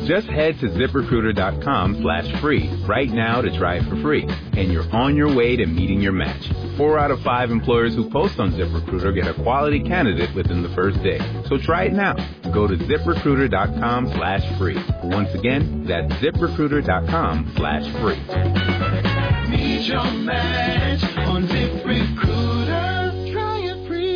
Just head to ZipRecruiter.com/free right now to try it for free, and you're on your way to meeting your match. 4 out of 5 employers who post on ZipRecruiter get a quality candidate within the first day. So try it now. Go to ZipRecruiter.com/free. Once again, that's ZipRecruiter.com/free. Meet your match on ZipRecruiter. Try it free.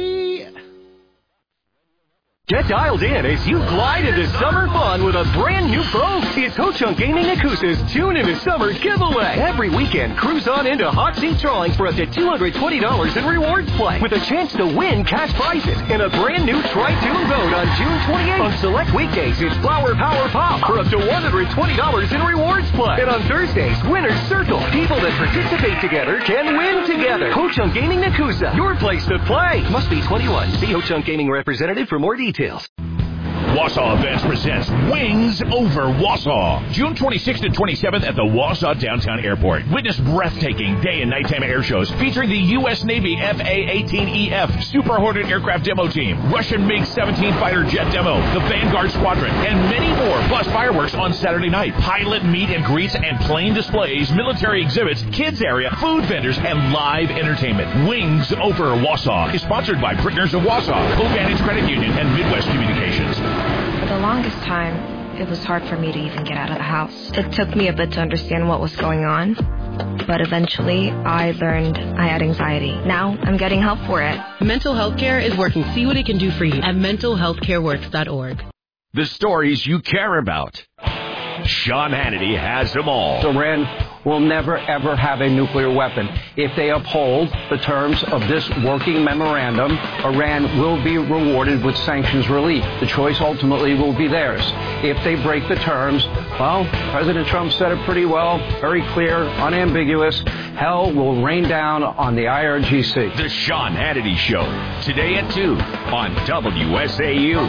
Get dialed in as you glide into summer fun with a brand new boat. It's Ho-Chunk Gaming Yakuza's Tune into Summer giveaway. Every weekend, cruise on into hot seat drawings for up to $220 in rewards play with a chance to win cash prizes and a brand new Tri-Tune boat on June 28th. On select weekdays, it's Flower Power Pop for up to $120 in rewards play. And on Thursdays, Winner's Circle. People that participate together can win together. Ho-Chunk Gaming Yakuza, your place to play. Must be 21. See Ho-Chunk Gaming representative for more details. Wausau Events presents Wings Over Wausau. June 26th and 27th at the Wausau Downtown Airport. Witness breathtaking day and nighttime air shows featuring the U.S. Navy FA-18EF Super Hornet aircraft demo team, Russian MiG-17 fighter jet demo, the Vanguard Squadron, and many more, plus fireworks on Saturday night. Pilot meet and greets and plane displays, military exhibits, kids area, food vendors, and live entertainment. Wings Over Wausau is sponsored by Brickners of Wausau, Co-Vantage Credit Union, and Midwest Communications. For the longest time, it was hard for me to even get out of the house. It took me a bit to understand what was going on, but eventually I learned I had anxiety. Now I'm getting help for it. Mental health care is working. See what it can do for you at mentalhealthcareworks.org. The stories you care about. Sean Hannity has them all. Iran will never, ever have a nuclear weapon. If they uphold the terms of this working memorandum, Iran will be rewarded with sanctions relief. The choice ultimately will be theirs. If they break the terms, well, President Trump said it pretty well, very clear, unambiguous. Hell will rain down on the IRGC. The Sean Hannity Show, today at 2 on WSAU.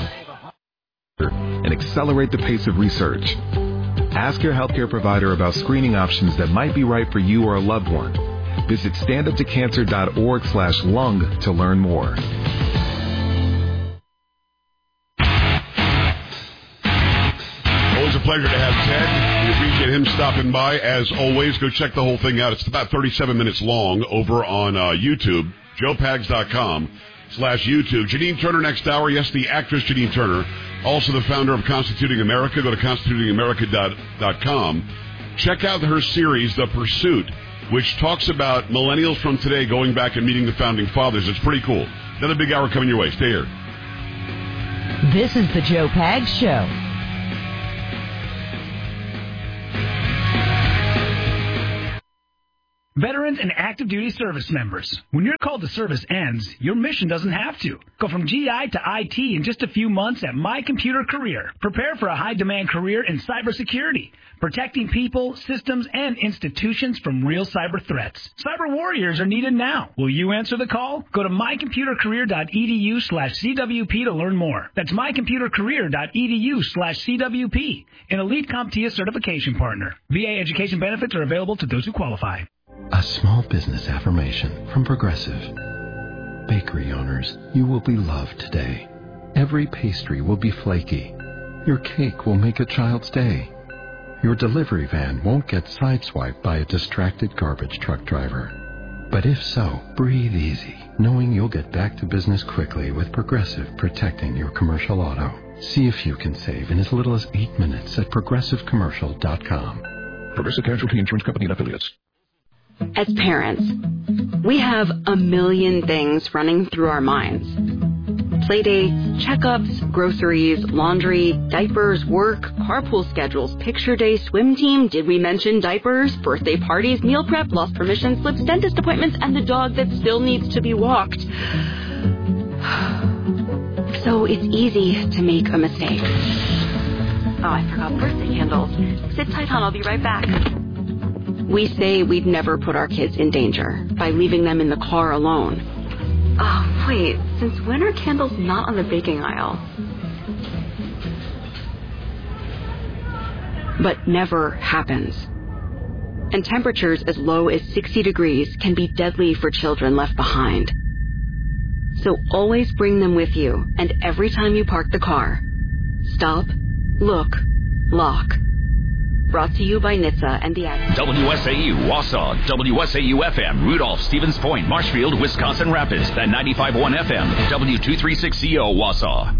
And accelerate the pace of research. Ask your healthcare provider about screening options that might be right for you or a loved one. Visit standuptocancer.org/lung to learn more. Always a pleasure to have Ted. We appreciate him stopping by. As always, go check the whole thing out. It's about 37 minutes long over on YouTube, joepags.com/YouTube. Janine Turner next hour. Yes, the actress Janine Turner. Also the founder of Constituting America. Go to constitutingamerica.com. Check out her series, The Pursuit, which talks about millennials from today going back and meeting the founding fathers. It's pretty cool. Another big hour coming your way. Stay here. This is the Joe Pags Show. Veterans and active duty service members, when your call to service ends, your mission doesn't have to. Go from GI to IT in just a few months at My Computer Career. Prepare for a high-demand career in cybersecurity, protecting people, systems, and institutions from real cyber threats. Cyber warriors are needed now. Will you answer the call? Go to mycomputercareer.edu/CWP to learn more. That's mycomputercareer.edu/CWP, an elite CompTIA certification partner. VA education benefits are available to those who qualify. A small business affirmation from Progressive. Bakery owners, you will be loved today. Every pastry will be flaky. Your cake will make a child's day. Your delivery van won't get sideswiped by a distracted garbage truck driver. But if so, breathe easy, knowing you'll get back to business quickly with Progressive protecting your commercial auto. See if you can save in as little as 8 minutes at progressivecommercial.com. Progressive Casualty Insurance Company and Affiliates. As parents, we have a million things running through our minds. Playdates, checkups, groceries, laundry, diapers, work, carpool schedules, picture day, swim team, did we mention diapers, birthday parties, meal prep, lost permission slips, dentist appointments, and the dog that still needs to be walked. So it's easy to make a mistake. Oh, I forgot birthday candles. Sit tight, hon, I'll be right back. We say we'd never put our kids in danger by leaving them in the car alone. Oh, wait, since when are candles not on the baking aisle? But never happens. And temperatures as low as 60 degrees can be deadly for children left behind. So always bring them with you, and every time you park the car, stop, look, Lock. Brought to you by NHTSA and the WSAU, Wausau, WSAU-FM, Rudolph, Stevens Point, Marshfield, Wisconsin Rapids, and 95.1 FM, W236CO, Wausau.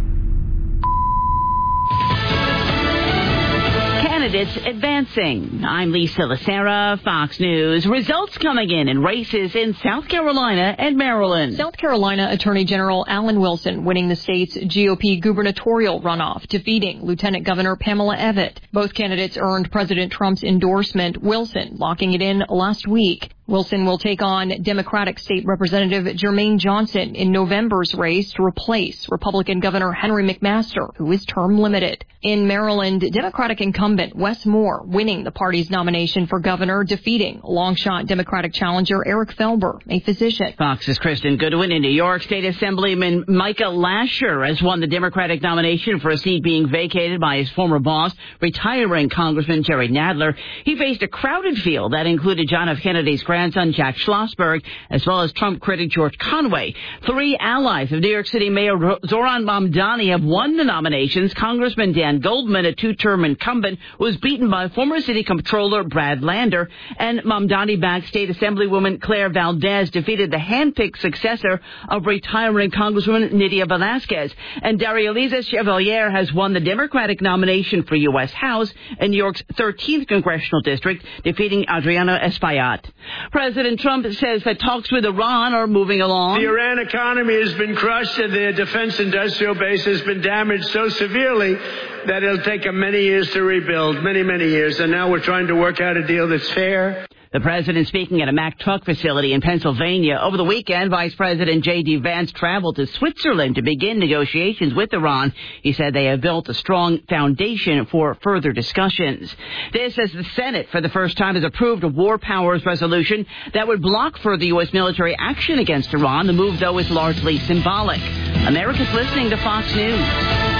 Candidates advancing. I'm Lisa Lacera, Fox News. Results coming in races in South Carolina and Maryland. South Carolina Attorney General Alan Wilson winning the state's GOP gubernatorial runoff, defeating Lieutenant Governor Pamela Evatt. Both candidates earned President Trump's endorsement, Wilson locking it in last week. Wilson will take on Democratic State Representative Jermaine Johnson in November's race to replace Republican Governor Henry McMaster, who is term limited. In Maryland, Democratic incumbent Wes Moore winning the party's nomination for governor, defeating long-shot Democratic challenger Eric Felber, a physician. Fox's Kristen Goodwin. In New York, State Assemblyman Micah Lasher has won the Democratic nomination for a seat being vacated by his former boss, retiring Congressman Jerry Nadler. He faced a crowded field that included John F. Kennedy's grandson Jack Schlossberg, as well as Trump critic George Conway. Three allies of New York City Mayor Zohran Mamdani have won the nominations. Congressman Dan Goldman, a two-term incumbent, was beaten by former city comptroller Brad Lander, and Mamdani-backed State Assemblywoman Claire Valdez defeated the hand-picked successor of retiring Congresswoman Nydia Velázquez. And Daria Liza Chevalier has won the Democratic nomination for U.S. House in New York's 13th congressional district, defeating Adriano Espaillat. President Trump says that talks with Iran are moving along. The Iran economy has been crushed and their defense industrial base has been damaged so severely that it'll take them many years to rebuild, many years. And now we're trying to work out a deal that's fair. The president speaking at a Mack truck facility in Pennsylvania. Over the weekend, Vice President J.D. Vance traveled to Switzerland to begin negotiations with Iran. He said they have built a strong foundation for further discussions. This as the Senate, for the first time, has approved a war powers resolution that would block further U.S. military action against Iran. The move, though, is largely symbolic. America's listening to Fox News.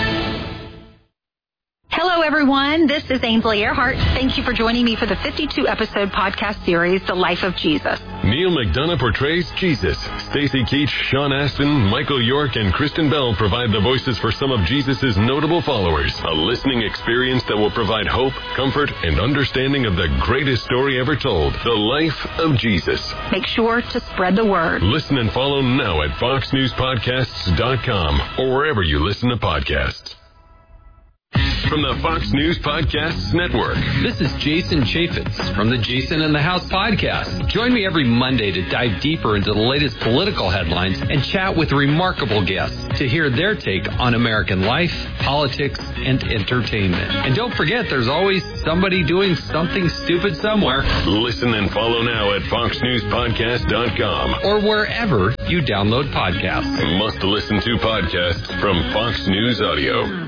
Hello, everyone. This is Ainsley Earhart. Thank you for joining me for the 52-episode podcast series, The Life of Jesus. Neil McDonough portrays Jesus. Stacey Keach, Sean Astin, Michael York, and Kristen Bell provide the voices for some of Jesus' notable followers. A listening experience that will provide hope, comfort, and understanding of the greatest story ever told, The Life of Jesus. Make sure to spread the word. Listen and follow now at foxnewspodcasts.com or wherever you listen to podcasts. From the Fox News Podcasts Network. This is Jason Chaffetz from the Jason in the House podcast. Join me every Monday to dive deeper into the latest political headlines and chat with remarkable guests to hear their take on American life, politics, and entertainment. And don't forget, there's always somebody doing something stupid somewhere. Listen and follow now at foxnewspodcast.com or wherever you download podcasts. Must listen to podcasts from Fox News Audio.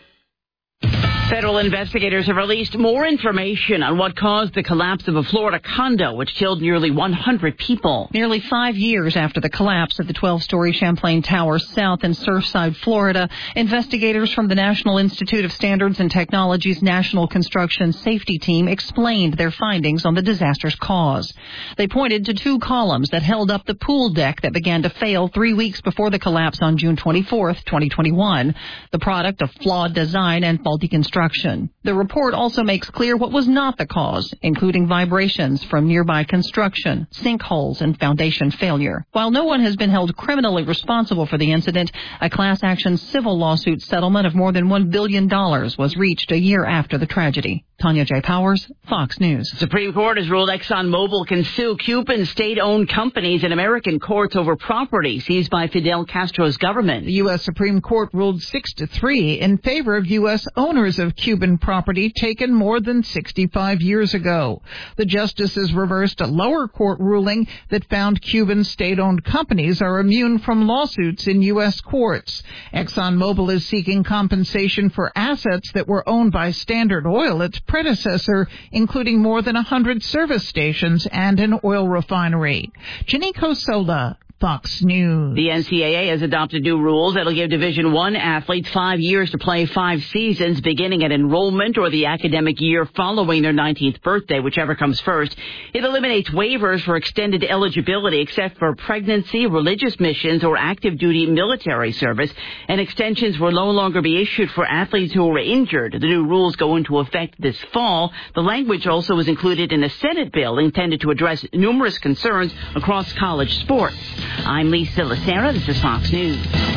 Federal investigators have released more information on what caused the collapse of a Florida condo, which killed nearly 100 people. Nearly 5 years after the collapse of the 12-story Champlain Tower South in Surfside, Florida, investigators from the National Institute of Standards and Technology's National Construction Safety Team explained their findings on the disaster's cause. They pointed to two columns that held up the pool deck that began to fail 3 weeks before the collapse on June 24, 2021, the product of flawed design and faulty construction. The report also makes clear what was not the cause, including vibrations from nearby construction, sinkholes, and foundation failure. While no one has been held criminally responsible for the incident, a class action civil lawsuit settlement of more than $1 billion was reached a year after the tragedy. Tanya J. Powers, Fox News. The Supreme Court has ruled ExxonMobil can sue Cuban state-owned companies in American courts over property seized by Fidel Castro's government. The U.S. Supreme Court ruled 6-3 in favor of U.S. owners of Cuban property taken more than 65 years ago. The justices reversed a lower court ruling that found Cuban state-owned companies are immune from lawsuits in U.S. courts. ExxonMobil is seeking compensation for assets that were owned by Standard Oil, its predecessor, including more than 100 service stations and an oil refinery. Ginny Cosola, Fox News. The NCAA has adopted new rules that'll give Division I athletes 5 years to play 5 seasons, beginning at enrollment or the academic year following their 19th birthday, whichever comes first. It eliminates waivers for extended eligibility except for pregnancy, religious missions, or active duty military service, and extensions will no longer be issued for athletes who were injured. The new rules go into effect this fall. The language also was included in a Senate bill intended to address numerous concerns across college sports. I'm Lisa Lacera. This is Fox News.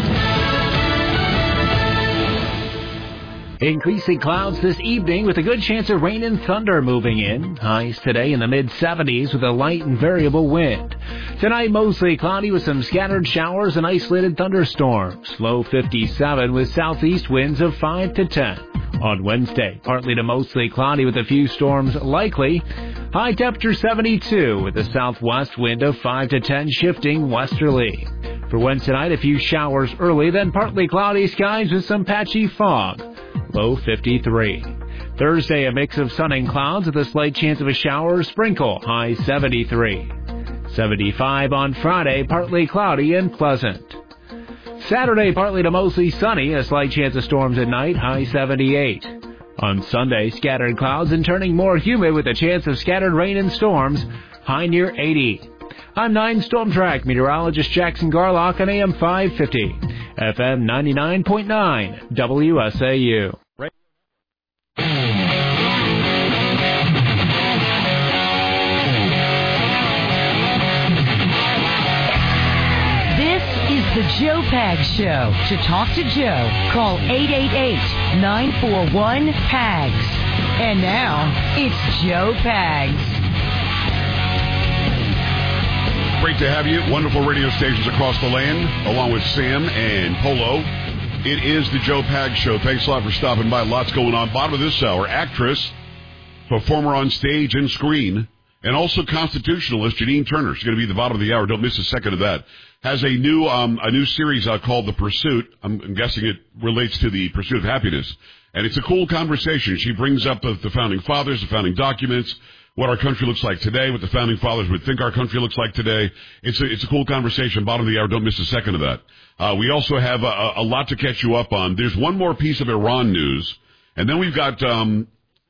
Increasing clouds this evening with a good chance of rain and thunder moving in. Highs today in the mid-70s with a light and variable wind. Tonight mostly cloudy with some scattered showers and isolated thunderstorms. Low 57 with southeast winds of 5 to 10. On Wednesday, partly to mostly cloudy with a few storms likely. High temperature 72 with a southwest wind of 5 to 10 shifting westerly. For Wednesday night, a few showers early, then partly cloudy skies with some patchy fog. Low 53. Thursday, a mix of sun and clouds with a slight chance of a shower or sprinkle. High 73. 75 on Friday, partly cloudy and pleasant. Saturday, partly to mostly sunny, a slight chance of storms at night, high 78. On Sunday, scattered clouds and turning more humid with a chance of scattered rain and storms, high near 80. I'm 9 Storm Track meteorologist Jackson Garlock on AM 550, FM 99.9, WSAU. The Joe Pags Show. To talk to Joe, call 888-941-PAGS. And now, it's Joe Pags. Great to have you. Wonderful radio stations across the land, along with Sam and Polo. It is the Joe Pags Show. Thanks a lot for stopping by. Lots going on. Bottom of this hour, actress, performer on stage and screen, and also constitutionalist Janine Turner. She's going to be at the bottom of the hour. Don't miss a second of that. Has a new series called The Pursuit. I'm guessing it relates to the pursuit of happiness. And it's a cool conversation. She brings up the founding fathers, the founding documents, what our country looks like today, what the founding fathers would think our country looks like today. It's a cool conversation. Bottom of the hour. Don't miss a second of that. We also have a lot to catch you up on. There's one more piece of Iran news. And then we've got Todd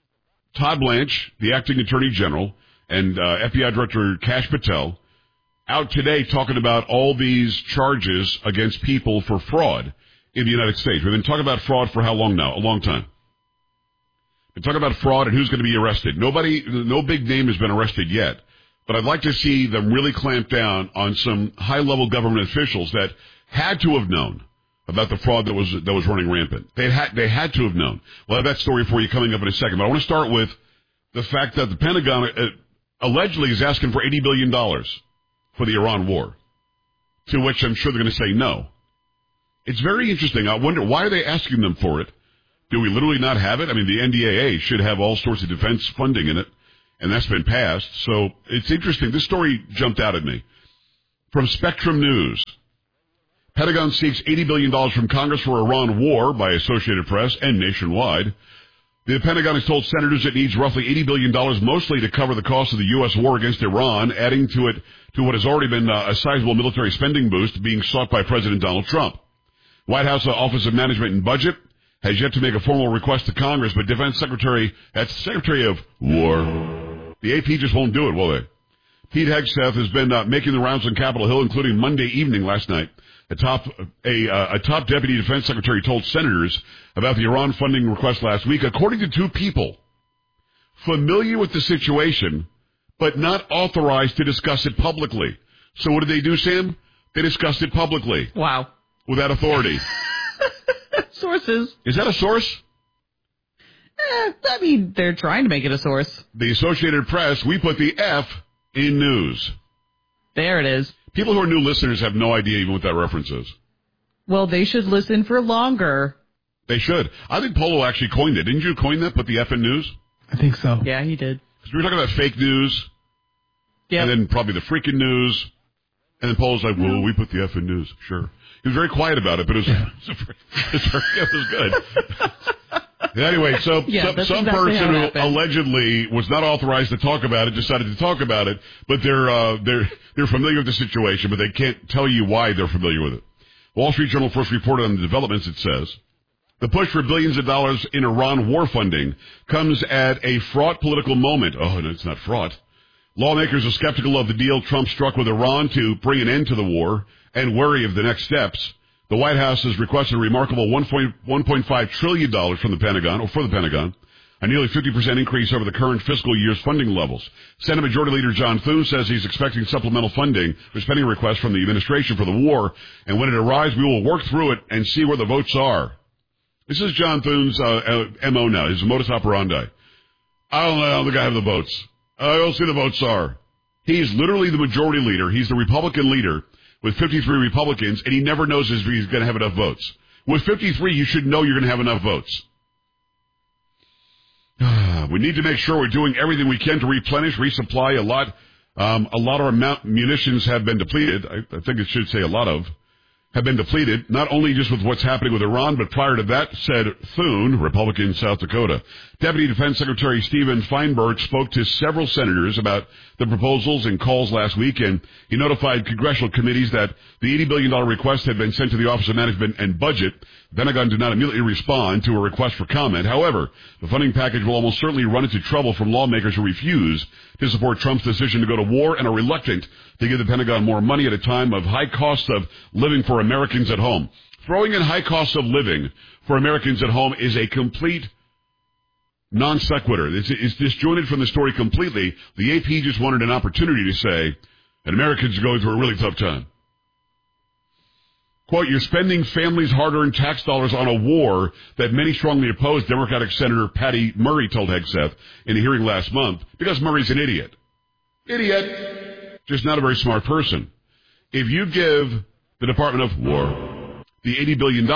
Blanche, the acting attorney general, and FBI Director Kash Patel, out today talking about all these charges against people for fraud in the United States. We've been talking about fraud for how long now? A long time. We've been talking about fraud and who's going to be arrested. No big name has been arrested yet, but I'd like to see them really clamp down on some high-level government officials that had to have known about the fraud that was running rampant. They had to have known. We'll have that story for you coming up in a second, but I want to start with the fact that the Pentagon allegedly is asking for $80 billion for the Iran war, to which I'm sure they're going to say no. It's very interesting. I wonder, why are they asking them for it? Do we literally not have it? I mean, the NDAA should have all sorts of defense funding in it, and that's been passed. So it's interesting. This story jumped out at me. From Spectrum News, Pentagon seeks $80 billion from Congress for Iran war by Associated Press and Nationwide. The Pentagon has told senators it needs roughly $80 billion, mostly to cover the cost of the U.S. war against Iran, adding to it to what has already been a sizable military spending boost being sought by President Donald Trump. White House Office of Management and Budget has yet to make a formal request to Congress, but Defense Secretary, that's Secretary of War, the AP just won't do it, will they? Pete Hegseth has been making the rounds on Capitol Hill, including Monday evening last night. A top deputy defense secretary told senators about the Iran funding request last week, according to 2 people familiar with the situation, but not authorized to discuss it publicly. So what did they do, Sam? They discussed it publicly. Wow. Without authority. Sources. Is that a source? I mean, they're trying to make it a source. The Associated Press, we put the F in news. There it is. People who are new listeners have no idea even what that reference is. Well, they should listen for longer. They should. I think Polo actually coined it. Didn't you coin that? Put the F in news? I think so. Yeah, he did. Because we were talking about fake news. Yep. And then probably the freaking news. And then Polo's like, well, we put the F in news. Sure. He was very quiet about it, but it was good. Anyway, so Yeah, some exactly person how it who happened. allegedly was not authorized to talk about it decided to talk about it, but they're familiar with the situation, but they can't tell you why they're familiar with it. Wall Street Journal first reported on the developments. It says the push for billions of dollars in Iran war funding comes at a fraught political moment. Oh, no, it's not fraught. Lawmakers are skeptical of the deal Trump struck with Iran to bring an end to the war and wary of the next steps. The White House has requested a remarkable $1.5 trillion from the Pentagon, or for the Pentagon, a nearly 50% increase over the current fiscal year's funding levels. Senate Majority Leader John Thune says he's expecting supplemental funding for spending requests from the administration for the war, and when it arrives, we will work through it and see where the votes are. This is John Thune's MO now, his modus operandi. I don't think I have the votes. I don't see the votes are. He's literally the majority leader. He's the Republican leader with 53 Republicans, and he never knows if he's going to have enough votes. With 53, you should know you're going to have enough votes. We need to make sure we're doing everything we can to replenish, resupply a lot. A lot of our munitions have been depleted. I think it should say a lot of have been depleted, not only just with what's happening with Iran, but prior to that, said Thune, Republican South Dakota. Deputy Defense Secretary Stephen Feinberg spoke to several senators about the proposals and calls last week, and he notified congressional committees that the $80 billion request had been sent to the Office of Management and Budget. The Pentagon did not immediately respond to a request for comment. However, the funding package will almost certainly run into trouble from lawmakers who refuse to support Trump's decision to go to war and are reluctant to give the Pentagon more money at a time of high cost of living for Americans at home. Throwing in high cost of living for Americans at home is a complete non sequitur. It's disjointed from the story completely. The AP just wanted an opportunity to say that Americans are going through a really tough time. Quote, you're spending families' hard-earned tax dollars on a war that many strongly oppose, Democratic Senator Patty Murray told Hegseth in a hearing last month, because Murray's an idiot. Idiot. Just not a very smart person. If you give the Department of War the $80 billion,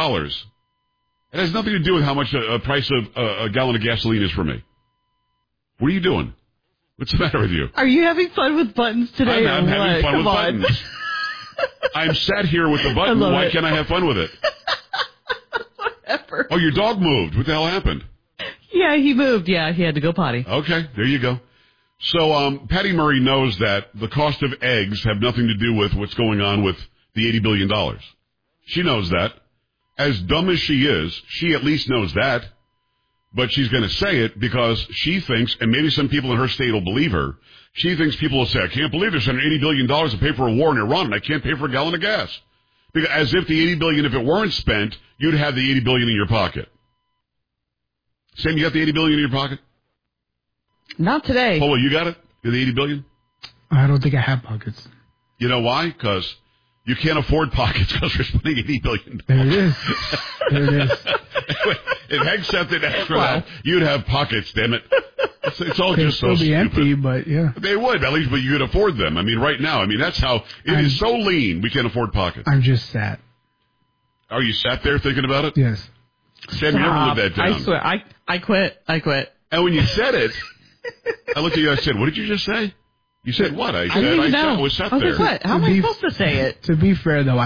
it has nothing to do with how much a price of a gallon of gasoline is for me. What are you doing? What's the matter with you? Are you having fun with buttons today? I'm having fun with buttons. I'm sat here with the button. Why can't I have fun with it? Whatever. Oh, your dog moved. What the hell happened? Yeah, he moved. Yeah, he had to go potty. Okay, there you go. So Patty Murray knows that the cost of eggs have nothing to do with what's going on with the $80 billion. She knows that. As dumb as she is, she at least knows that. But she's going to say it because she thinks, and maybe some people in her state will believe her, she thinks people will say, I can't believe they're spending $80 billion to pay for a war in Iran, and I can't pay for a gallon of gas. Because as if the $80 billion, if it weren't spent, you'd have the $80 billion in your pocket. Sam, you got the $80 billion in your pocket? Not today. Polo, you got it? The $80 billion? I don't think I have pockets. You know why? Because you can't afford pockets because we're spending $80 billion. There it is. There it is. If Hegseth didn't ask for that, you'd have pockets, damn it. It's all They'd just so still be stupid. empty, but yeah. They would, at least, but you could afford them. I mean, right now, that's how, it is so lean, we can't afford pockets. I'm just sat. Are you sat there thinking about it? Yes. Sam, you never lived that down. I swear, I quit. And when you said it, I looked at you, I said, what did you just say? You said what? I didn't even know. I was sat I was there. like, what? How am I supposed to say it? To be fair, though,